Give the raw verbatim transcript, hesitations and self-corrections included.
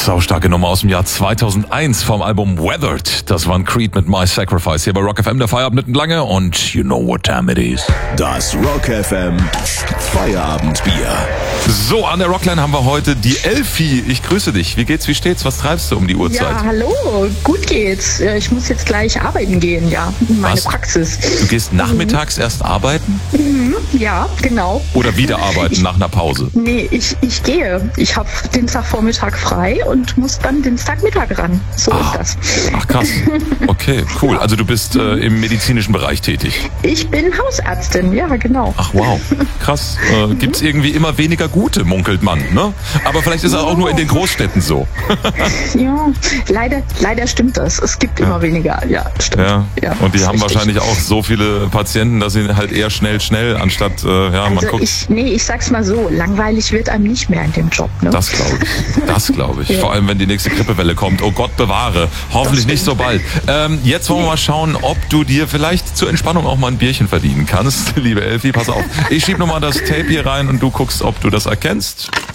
Saustarke Nummer aus dem Jahr zweitausendeins vom Album Weathered. Das war ein Creed mit My Sacrifice. Hier bei Rock F M, der Feierabend nicht lange und you know what time it is. Das Rock F M Feierabendbier. So, an der Rockline haben wir heute die Elfi. Ich grüße dich. Wie geht's, wie steht's? Was treibst du um die Uhrzeit? Ja, hallo. Gut geht's. Ich muss jetzt gleich arbeiten gehen, ja. In meine Was? Praxis. Du gehst nachmittags mhm. erst arbeiten? Mhm. Ja, genau. Oder wieder arbeiten ich, nach einer Pause? Nee, ich, ich gehe. Ich habe Dienstagvormittag frei und muss dann Dienstagmittag ran. So ach, ist das. Ach krass. Okay, cool. Also du bist äh, im medizinischen Bereich tätig? Ich bin Hausärztin, ja genau. Ach wow, krass. Äh, gibt's irgendwie immer weniger gute, munkelt man, ne? Aber vielleicht ist es auch nur in den Großstädten so. Ja, leider, leider stimmt das. Es gibt ja. immer weniger, ja, stimmt. Ja. Ja, und die haben richtig. wahrscheinlich auch so viele Patienten, dass sie halt eher schnell, schnell, anstatt, äh, ja, man also guckt. Ich, nee, ich sag's mal so, langweilig wird einem nicht mehr in dem Job, ne? Das glaube ich, das glaube ich. Ja. Vor allem, wenn die nächste Grippewelle kommt. Oh Gott bewahre. Hoffentlich nicht so bald. Ähm, jetzt wollen wir mal schauen, ob du dir vielleicht zur Entspannung auch mal ein Bierchen verdienen kannst. Liebe Elfi, pass auf. Ich schieb nochmal das Tape hier rein und du guckst, ob du das erkennst.